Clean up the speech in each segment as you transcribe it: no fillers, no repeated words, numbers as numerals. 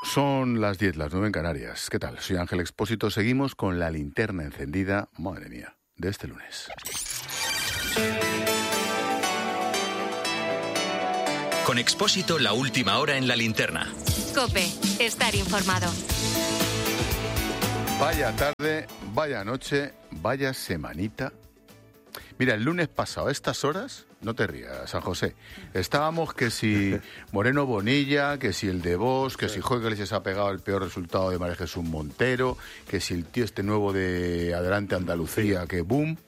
Son las 10, las 9 en Canarias. ¿Qué tal? Soy Ángel Expósito. Seguimos con la linterna encendida, madre mía, de este lunes. Con Expósito, la última hora en la linterna. COPE, estar informado. Vaya tarde, vaya noche, vaya semanita. Mira, el lunes pasado, a estas horas, no te rías, San José, estábamos que si Moreno Bonilla, que si el de Vox, que si Jorge Iglesias ha pegado el peor resultado de María Jesús Montero, que si el tío este nuevo de Adelante Andalucía, que boom.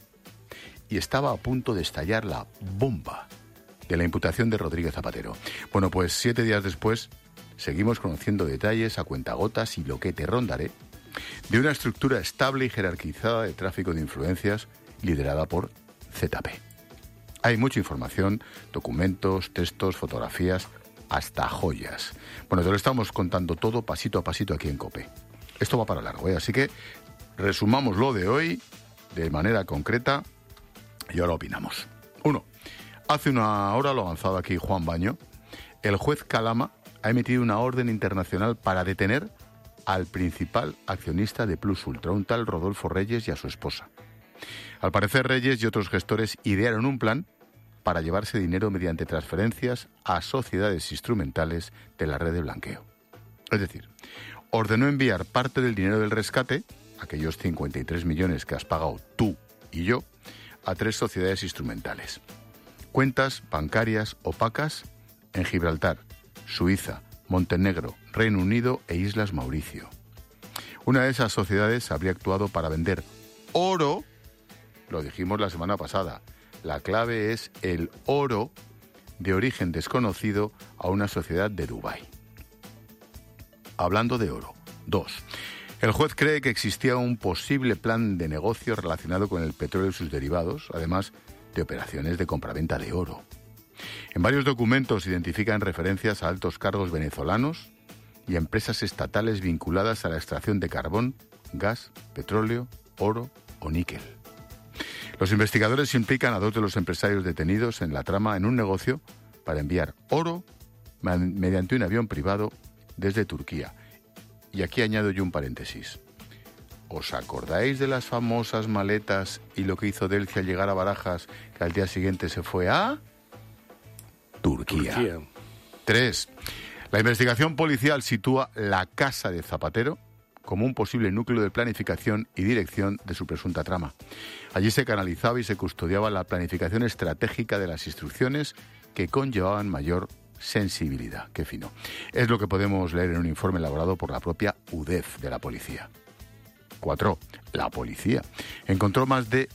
Y estaba a punto de estallar la bomba de la imputación de Rodríguez Zapatero. Bueno, pues 7 días después, seguimos conociendo detalles a cuentagotas y lo que te rondaré de una estructura estable y jerarquizada de tráfico de influencias liderada por ZP. Hay mucha información, documentos, textos, fotografías, hasta joyas. Bueno, te lo estamos contando todo pasito a pasito aquí en COPE. Esto va para largo, ¿eh? Así que resumamos lo de hoy de manera concreta y ahora opinamos. 1. Hace una hora, lo ha avanzado aquí Juan Baño, el juez Calama ha emitido una orden internacional para detener al principal accionista de Plus Ultra, un tal Rodolfo Reyes, y a su esposa. Al parecer, Reyes y otros gestores idearon un plan para llevarse dinero mediante transferencias a sociedades instrumentales de la red de blanqueo. Es decir, ordenó enviar parte del dinero del rescate, aquellos 53 millones que has pagado tú y yo, a 3 sociedades instrumentales. Cuentas bancarias opacas en Gibraltar, Suiza, Montenegro, Reino Unido e Islas Mauricio. Una de esas sociedades habría actuado para vender oro. Lo dijimos la semana pasada. La clave es el oro de origen desconocido a una sociedad de Dubái. Hablando de oro. 2. El juez cree que existía un posible plan de negocio relacionado con el petróleo y sus derivados, además de operaciones de compraventa de oro. En varios documentos se identifican referencias a altos cargos venezolanos y a empresas estatales vinculadas a la extracción de carbón, gas, petróleo, oro o níquel. Los investigadores implican a 2 de los empresarios detenidos en la trama en un negocio para enviar oro mediante un avión privado desde Turquía. Y aquí añado yo un paréntesis. ¿Os acordáis de las famosas maletas y lo que hizo Delcia al llegar a Barajas, que al día siguiente se fue a Turquía? 3. La investigación policial sitúa la casa de Zapatero como un posible núcleo de planificación y dirección de su presunta trama. Allí se canalizaba y se custodiaba la planificación estratégica de las instrucciones que conllevaban mayor sensibilidad. Qué fino. Es lo que podemos leer en un informe elaborado por la propia UDEF de la policía. 4. La policía encontró más de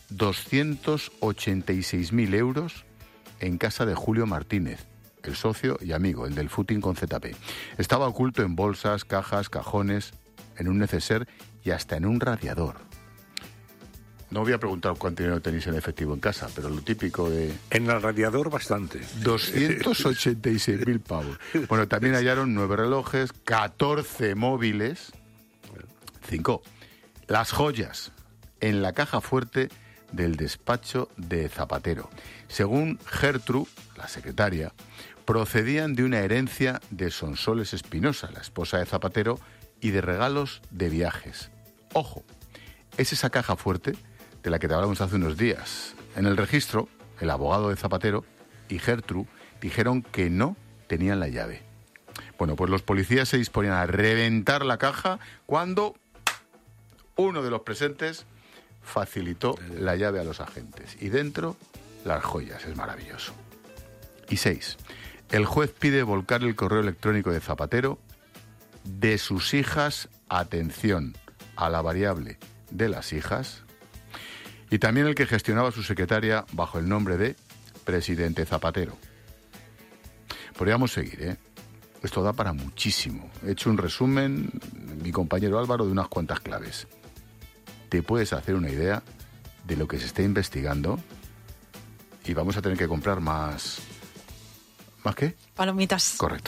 286.000 euros en casa de Julio Martínez, el socio y amigo, el del footing con ZP. Estaba oculto en bolsas, cajas, cajones, en un neceser y hasta en un radiador. No voy a preguntar cuánto dinero tenéis en efectivo en casa, pero lo típico de... En el radiador bastante. 286.000 pavos. Bueno, también hallaron 9 relojes, 14 móviles. 5. Las joyas en la caja fuerte del despacho de Zapatero. Según Gertrude, la secretaria, procedían de una herencia de Sonsoles Espinosa, la esposa de Zapatero, y de regalos de viajes. Ojo, es esa caja fuerte de la que te hablamos hace unos días. En el registro, el abogado de Zapatero y Gertrude dijeron que no tenían la llave. Bueno, pues los policías se disponían a reventar la caja cuando uno de los presentes facilitó la llave a los agentes. Y dentro, las joyas. Es maravilloso. Y 6. El juez pide volcar el correo electrónico de Zapatero de sus hijas, atención a la variable de las hijas, y también el que gestionaba su secretaria bajo el nombre de Presidente Zapatero. Podríamos seguir, ¿eh? Esto da para muchísimo. He hecho un resumen, mi compañero Álvaro, de unas cuantas claves. Te puedes hacer una idea de lo que se está investigando y vamos a tener que comprar más... ¿Más qué? Palomitas. Correcto.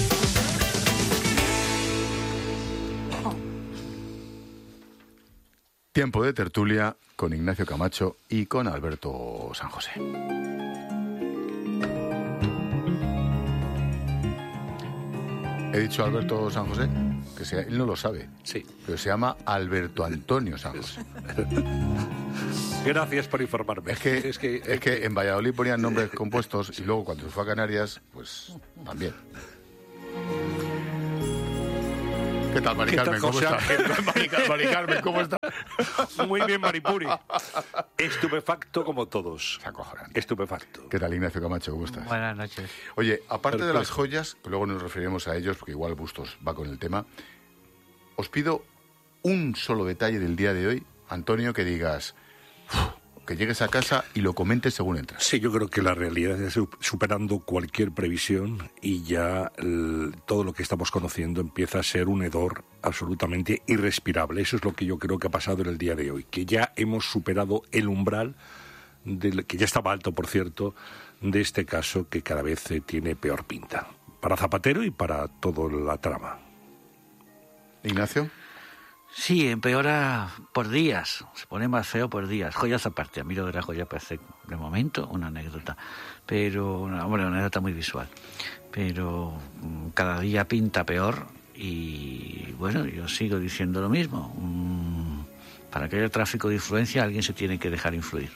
Tiempo de tertulia con Ignacio Camacho y con Alberto San José. He dicho Alberto San José, él no lo sabe. Sí. Pero se llama Alberto Antonio San José. Gracias por informarme. Es que en Valladolid ponían nombres compuestos y luego cuando se fue a Canarias, pues también. ¿Qué tal, Mari Carmen? ¿Cómo está? Mari Carmen, ¿cómo está? Muy bien, Maripuri. Estupefacto como todos. Acojonante. Estupefacto. ¿Qué tal, Ignacio Camacho? ¿Cómo estás? Buenas noches. Oye, aparte de las joyas, que luego nos referiremos a ellos, porque igual Bustos va con el tema, os pido un solo detalle del día de hoy, Antonio, que digas, que llegues a casa y lo comentes según entras. Sí, yo creo que la realidad está superando cualquier previsión y ya todo lo que estamos conociendo empieza a ser un hedor absolutamente irrespirable. Eso es lo que yo creo que ha pasado en el día de hoy, que ya hemos superado el umbral, que ya estaba alto, por cierto, de este caso que cada vez tiene peor pinta. Para Zapatero y para toda la trama. Ignacio. Sí, empeora por días, se pone más feo por días. Joyas aparte, a mí lo de la joya parece de momento una anécdota, pero una anécdota muy visual. Pero cada día pinta peor y bueno, yo sigo diciendo lo mismo. Para que haya tráfico de influencia, alguien se tiene que dejar influir.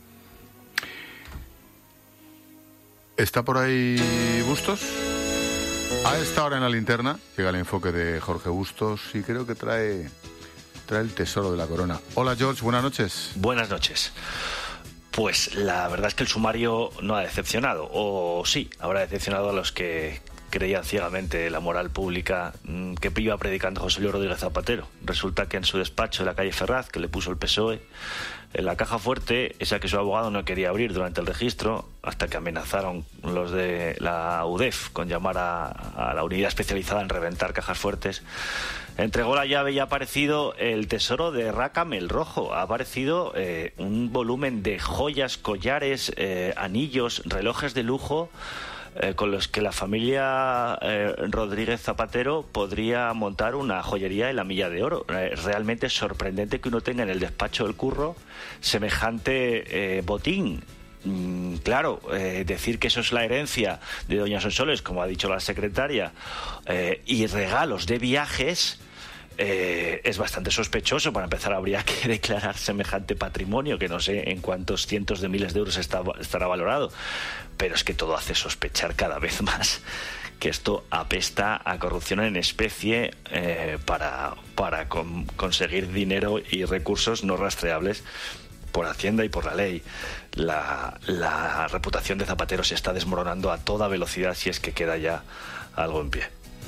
¿Está por ahí Bustos? A esta hora en la linterna llega el enfoque de Jorge Bustos y creo que trae el tesoro de la corona. Hola, George, buenas noches. Buenas noches. Pues la verdad es que el sumario no ha decepcionado, o sí, habrá decepcionado a los que creían ciegamente la moral pública que iba predicando José Luis Rodríguez Zapatero. Resulta que en su despacho de la calle Ferraz, que le puso el PSOE, en la caja fuerte, esa que su abogado no quería abrir durante el registro, hasta que amenazaron los de la UDEF con llamar a la unidad especializada en reventar cajas fuertes, entregó la llave y ha aparecido el tesoro de Rácam el Rojo. Ha aparecido un volumen de joyas, collares, anillos, relojes de lujo, con los que la familia Rodríguez Zapatero podría montar una joyería en la Milla de Oro. Realmente sorprendente que uno tenga en el despacho del curro semejante botín. Claro, decir que eso es la herencia de doña Sonsoles, como ha dicho la secretaria, y regalos de viajes, es bastante sospechoso. Para empezar, habría que declarar semejante patrimonio, que no sé en cuántos cientos de miles de euros estará valorado, pero es que todo hace sospechar cada vez más que esto apesta a corrupción en especie, para conseguir dinero y recursos no rastreables por Hacienda y por la ley. La reputación de Zapatero se está desmoronando a toda velocidad, si es que queda ya algo en pie.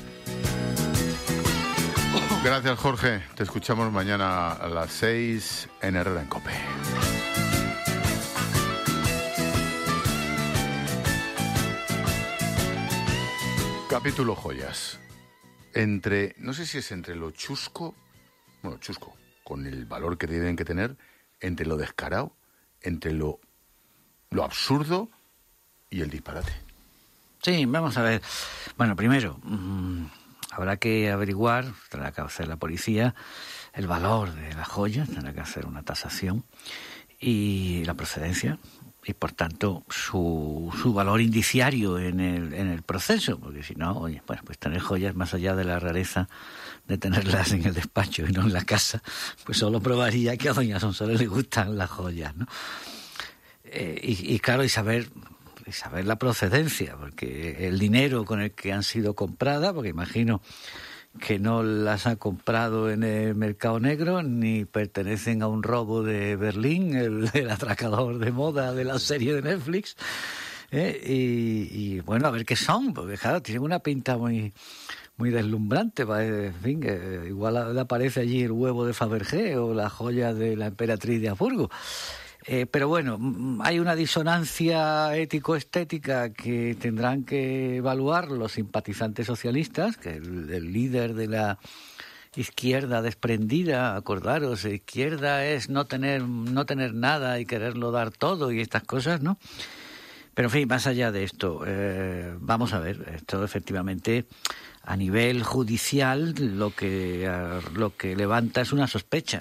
Gracias, Jorge. Te escuchamos mañana a las 6 en Herrera en COPE. Capítulo joyas. No sé si es entre lo chusco, con el valor que tienen que tener, entre lo descarado, entre lo absurdo y el disparate. Sí, vamos a ver. Bueno, primero, habrá que averiguar, tendrá que hacer la policía, el valor de las joyas, tendrá que hacer una tasación y la procedencia y, por tanto, su valor indiciario en el proceso, porque si no, oye, bueno, pues tener joyas más allá de la rareza de tenerlas en el despacho y no en la casa, pues solo probaría que a doña Sonsoles le gustan las joyas, ¿no? Y claro, y saber la procedencia, porque el dinero con el que han sido compradas, porque imagino que no las ha comprado en el mercado negro, ni pertenecen a un robo de Berlín, el atracador de moda de la serie de Netflix, y bueno, a ver qué son, porque claro, tienen una pinta muy deslumbrante, en fin, igual le aparece allí el huevo de Fabergé o la joya de la emperatriz de Habsburgo. Pero bueno, hay una disonancia ético-estética que tendrán que evaluar los simpatizantes socialistas, que el líder de la izquierda desprendida, acordaros, izquierda es no tener nada y quererlo dar todo y estas cosas, ¿no? Pero en fin, más allá de esto, vamos a ver, esto efectivamente a nivel judicial lo que levanta es una sospecha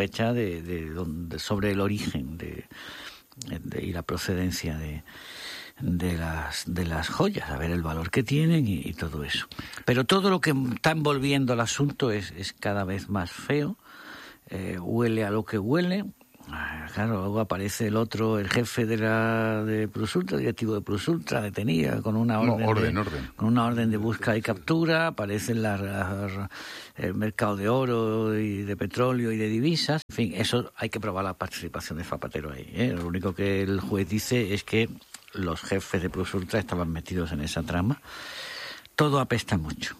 sobre el origen y la procedencia las joyas, a ver el valor que tienen y todo eso. Pero todo lo que está envolviendo el asunto es cada vez más feo, huele a lo que huele. Claro, luego aparece el jefe de Plus Ultra, directivo de Plus Ultra, detenido con una con una orden de búsqueda y captura. Aparece el mercado de oro y de petróleo y de divisas. En fin, eso hay que probar la participación de Zapatero ahí, ¿eh? Lo único que el juez dice es que los jefes de Plus Ultra estaban metidos en esa trama. Todo apesta mucho.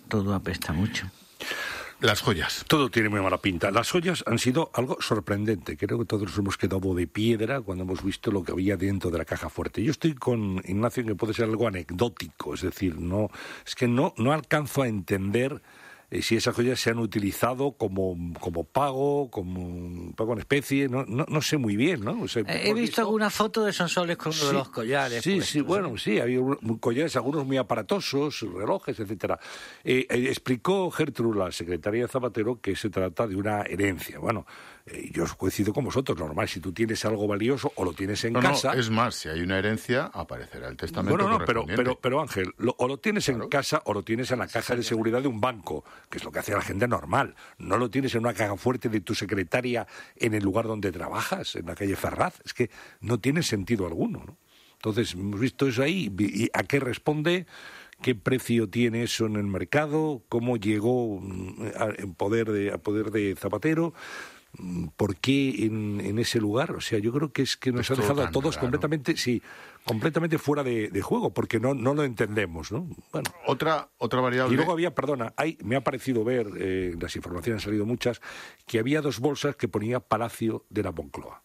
Las joyas. Todo tiene muy mala pinta. Las joyas han sido algo sorprendente. Creo que todos nos hemos quedado de piedra cuando hemos visto lo que había dentro de la caja fuerte. Yo estoy con Ignacio en que puede ser algo anecdótico, es decir, no alcanzo a entender si esas joyas se han utilizado como pago en especie, no sé muy bien, ¿no? O sea, he visto alguna foto de Sonsoles con uno de los collares. Sí, había collares, algunos muy aparatosos, relojes, etcétera. Explicó Gertrude, la secretaria de Zapatero, que se trata de una herencia. Bueno, yo coincido con vosotros, normal, si tú tienes algo valioso o lo tienes en casa... No, es más, si hay una herencia, aparecerá el testamento correspondiente. Pero Ángel, o lo tienes en casa o lo tienes en la caja de seguridad de un banco, que es lo que hace la gente normal. No lo tienes en una caja fuerte de tu secretaria en el lugar donde trabajas, en la calle Ferraz. Es que no tiene sentido alguno, ¿no? Entonces, hemos visto eso ahí. ¿Y a qué responde? ¿Qué precio tiene eso en el mercado? ¿Cómo llegó a poder de Zapatero? ¿Por qué en ese lugar? O sea, yo creo que es que nos ha dejado a todos completamente fuera de juego, porque no lo entendemos, ¿no? Bueno. Otra variable. Y luego me ha parecido ver, las informaciones han salido muchas, que había 2 bolsas que ponía Palacio de la Moncloa.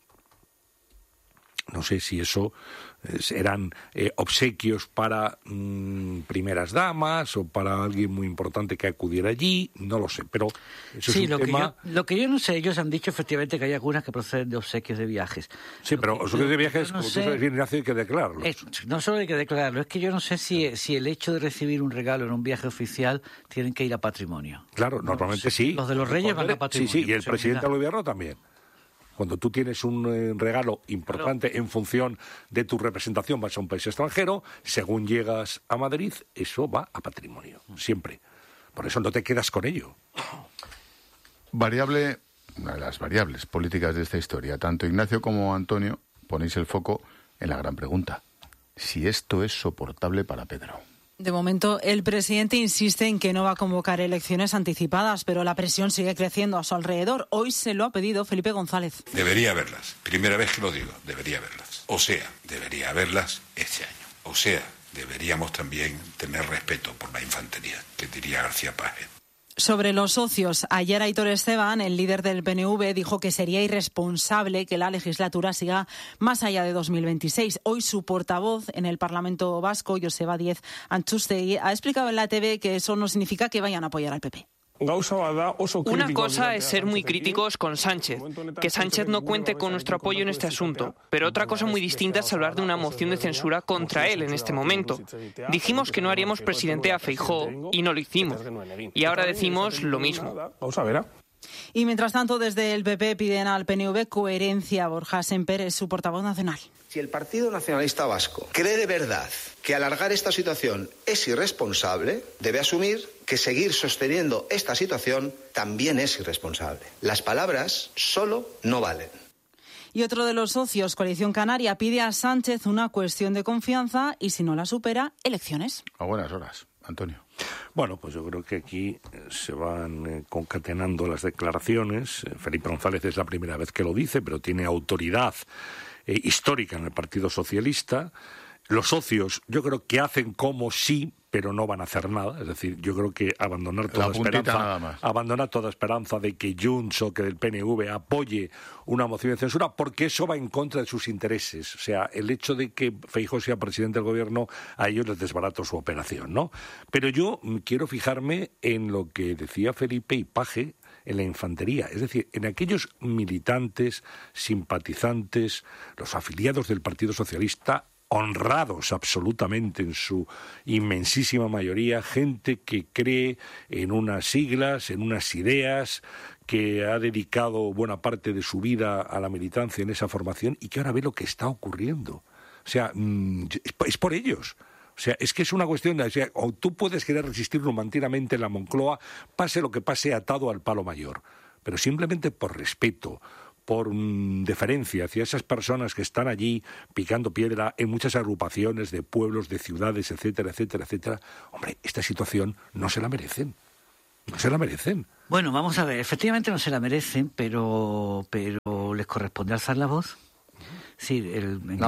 No sé si eso eran obsequios para primeras damas o para alguien muy importante que acudiera allí, no lo sé, pero eso es un tema... Lo que yo no sé, ellos han dicho efectivamente que hay algunas que proceden de obsequios de viajes. Sí, pero obsequios de viajes, como tú sabes bien, Ignacio, hay que declararlo. No solo hay que declararlo, es que yo no sé si el hecho de recibir un regalo en un viaje oficial tienen que ir a patrimonio. Claro, normalmente sí. Los de los Reyes van a patrimonio. Sí, y el presidente del gobierno también. Cuando tú tienes un regalo importante en función de tu representación, vas a un país extranjero, según llegas a Madrid, eso va a patrimonio, siempre. Por eso no te quedas con ello. Una de las variables políticas de esta historia. Tanto Ignacio como Antonio ponéis el foco en la gran pregunta. Si esto es soportable para Pedro. De momento, el presidente insiste en que no va a convocar elecciones anticipadas, pero la presión sigue creciendo a su alrededor. Hoy se lo ha pedido Felipe González. Debería haberlas. Primera vez que lo digo, debería haberlas. O sea, debería haberlas este año. O sea, deberíamos también tener respeto por la infantería, que diría García Paje. Sobre los socios, ayer Aitor Esteban, el líder del PNV, dijo que sería irresponsable que la legislatura siga más allá de 2026. Hoy su portavoz en el Parlamento Vasco, Joseba Díez Antxustegui, ha explicado en la TV que eso no significa que vayan a apoyar al PP. Una cosa es ser muy críticos con Sánchez, que Sánchez no cuente con nuestro apoyo en este asunto, pero otra cosa muy distinta es hablar de una moción de censura contra él en este momento. Dijimos que no haríamos presidente a Feijóo y no lo hicimos. Y ahora decimos lo mismo. Y mientras tanto, desde el PP piden al PNV coherencia. Borja Sémper es su portavoz nacional. Si el Partido Nacionalista Vasco cree de verdad que alargar esta situación es irresponsable, debe asumir que seguir sosteniendo esta situación también es irresponsable. Las palabras solo no valen. Y otro de los socios, Coalición Canaria, pide a Sánchez una cuestión de confianza y, si no la supera, elecciones. A buenas horas, Antonio. Bueno, pues yo creo que aquí se van concatenando las declaraciones. Felipe González es la primera vez que lo dice, pero tiene autoridad histórica en el Partido Socialista. Los socios yo creo que hacen como sí, pero no van a hacer nada. Es decir, yo creo que abandonar toda esperanza de que Junts o que el PNV apoye una moción de censura, porque eso va en contra de sus intereses. O sea, el hecho de que Feijóo sea presidente del gobierno, a ellos les desbarato su operación, ¿no? Pero yo quiero fijarme en lo que decía Felipe y Paje en la infantería, es decir, en aquellos militantes, simpatizantes, los afiliados del Partido Socialista, honrados absolutamente en su inmensísima mayoría, gente que cree en unas siglas, en unas ideas, que ha dedicado buena parte de su vida a la militancia en esa formación y que ahora ve lo que está ocurriendo. O sea, es por ellos. O sea, es que es una cuestión de... O sea, o tú puedes querer resistirlo mantinamente en la Moncloa, pase lo que pase, atado al palo mayor. Pero simplemente por respeto, por deferencia hacia esas personas que están allí picando piedra en muchas agrupaciones de pueblos, de ciudades, etcétera, etcétera, etcétera. Hombre, esta situación no se la merecen. No se la merecen. Bueno, vamos a ver, efectivamente no se la merecen, pero les corresponde alzar la voz. Sí, en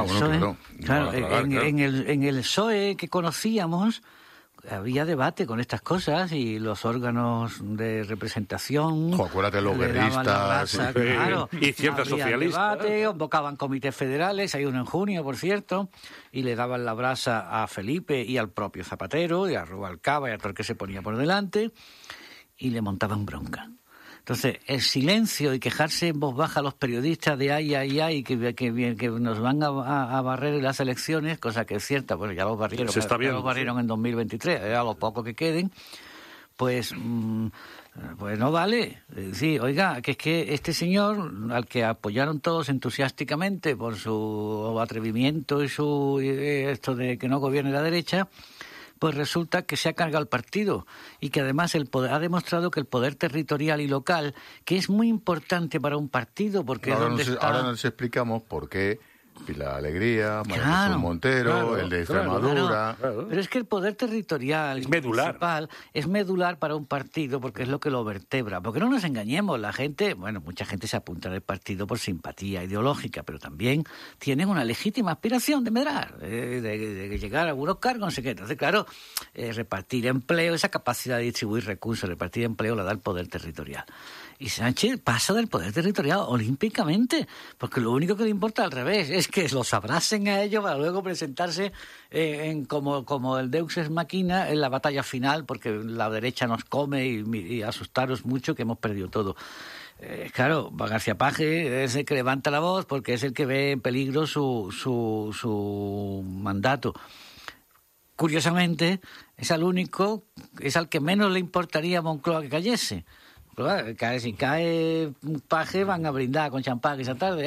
el PSOE que conocíamos había debate con estas cosas y los órganos de representación... acuérdate de los guerristas... Claro, y ciertas socialistas. Debate, convocaban comités federales, hay uno en junio, por cierto, y le daban la brasa a Felipe y al propio Zapatero, y a Rubalcaba y a todo el que se ponía por delante, y le montaban bronca. Entonces, el silencio y quejarse en voz baja a los periodistas de ay, que nos van a barrer en las elecciones, cosa que es cierta, bueno, ya los barrieron en 2023, a lo poco que queden, pues no vale. Sí, oiga, que es que este señor, al que apoyaron todos entusiásticamente por su atrevimiento y esto de que no gobierne la derecha, pues resulta que se ha cargado el partido y que además ha demostrado que el poder territorial y local, que es muy importante para un partido, porque ahora nos explicamos por qué Pilar Alegría, María Jesús Montero, el de Extremadura... Claro. Pero es que el poder territorial es medular. Municipal es medular para un partido porque es lo que lo vertebra. Porque no nos engañemos, la gente, mucha gente se apunta al partido por simpatía ideológica, pero también tienen una legítima aspiración de medrar, de llegar a algunos cargos, no sé qué. Entonces, claro, repartir empleo, esa capacidad de distribuir recursos, repartir empleo, la da el poder territorial. Y Sánchez pasa del poder territorial olímpicamente, porque lo único que le importa al revés es que los abracen a ellos para luego presentarse como el Deus ex machina en la batalla final, porque la derecha nos come y asustaros mucho que hemos perdido todo. Claro, García Paje es el que levanta la voz porque es el que ve en peligro su mandato. Curiosamente, es al que menos le importaría a Moncloa que cayese. Si cae Paje, van a brindar con champán esa tarde.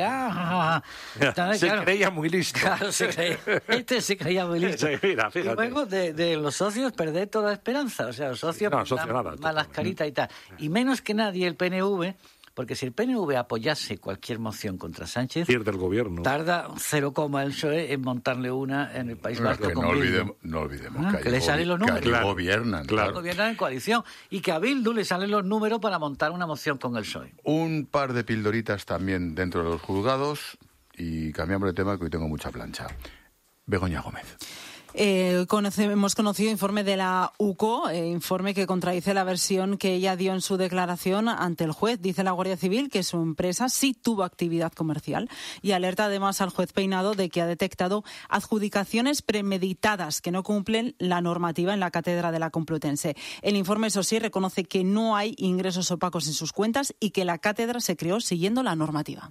Creía muy listo. Claro, se creía muy listo. Mira, fíjate. Y luego de los socios perder toda esperanza. O sea, los socios malas caritas y tal. Y menos que nadie el PNV, porque si el PNV apoyase cualquier moción contra Sánchez, pierde el gobierno. Tarda 0, el PSOE en montarle una en el País Vasco. No olvidemos que le salen los números. Que gobiernan. Claro. Gobiernan en coalición. Y que a Bildu le salen los números para montar una moción con el PSOE. Un par de pildoritas también dentro de los juzgados y cambiamos de tema que hoy tengo mucha plancha. Begoña Gómez. Hemos conocido informe de la UCO, informe que contradice la versión que ella dio en su declaración ante el juez. Dice la Guardia Civil que su empresa sí tuvo actividad comercial y alerta además al juez Peinado de que ha detectado adjudicaciones premeditadas que no cumplen la normativa en la cátedra de la Complutense. El informe, eso sí, reconoce que no hay ingresos opacos en sus cuentas y que la cátedra se creó siguiendo la normativa.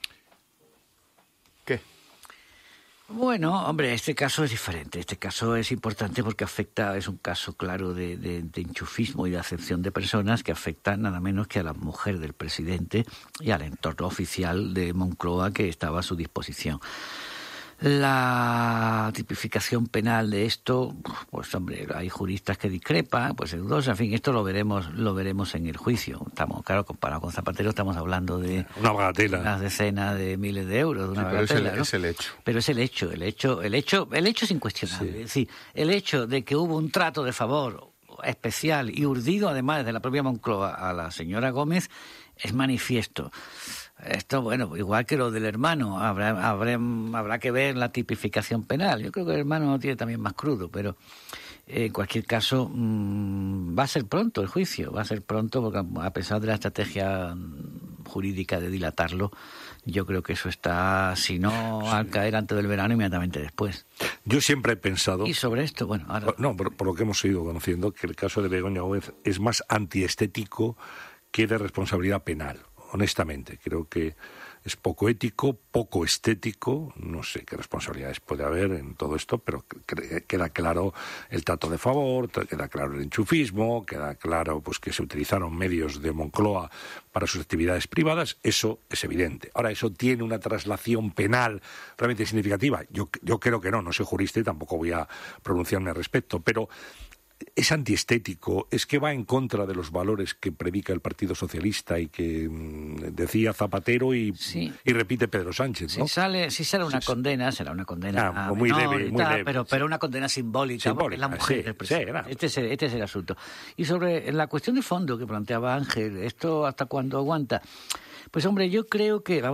¿Qué? Bueno, hombre, este caso es diferente. Este caso es importante porque es un caso claro de enchufismo y de acepción de personas que afecta nada menos que a la mujer del presidente y al entorno oficial de Moncloa que estaba a su disposición. La tipificación penal de esto, pues hombre, hay juristas que discrepan, pues es dudosa, en fin, esto lo veremos en el juicio. Claro, comparado con Zapatero estamos hablando de una bagatela, unas decenas de miles de euros, de una bagatela, pero es el hecho. Pero es el hecho es incuestionable. Sí. El hecho de que hubo un trato de favor especial y urdido además de la propia Moncloa a la señora Gómez es manifiesto. Esto, bueno, igual que lo del hermano, habrá que ver la tipificación penal. Yo creo que el hermano no tiene también más crudo, pero en cualquier caso va a ser pronto el juicio, porque a pesar de la estrategia jurídica de dilatarlo, yo creo que eso está, si no al caer antes del verano, inmediatamente después. Yo siempre he pensado... Y sobre esto, bueno, ahora... No, por lo que hemos ido conociendo, que el caso de Begoña Gómez es más antiestético que de responsabilidad penal. Honestamente, creo que es poco ético, poco estético. No sé qué responsabilidades puede haber en todo esto, pero queda claro el trato de favor, queda claro el enchufismo, queda claro pues que se utilizaron medios de Moncloa para sus actividades privadas. Eso es evidente. Ahora, ¿eso tiene una traslación penal realmente significativa? Yo creo que no soy jurista y tampoco voy a pronunciarme al respecto, pero es antiestético, es que va en contra de los valores que predica el Partido Socialista y que decía Zapatero y repite Pedro Sánchez, ¿no? Si sale una condena, será una condena muy menor leve, muy leve, pero una condena simbólica, porque es la mujer del presidente. Claro. Este es el asunto. Y sobre la cuestión de fondo que planteaba Ángel, ¿esto hasta cuándo aguanta? Pues hombre, yo creo que,